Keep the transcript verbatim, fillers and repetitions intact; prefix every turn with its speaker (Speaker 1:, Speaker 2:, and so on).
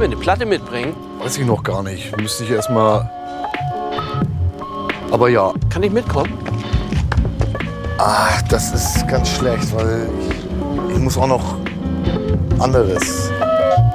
Speaker 1: mir eine Platte mitbringen?
Speaker 2: Weiß ich noch gar nicht. Müsste ich erst mal. Aber ja.
Speaker 1: Kann ich mitkommen?
Speaker 2: Ah, das ist ganz schlecht, weil ich, ich muss auch noch anderes.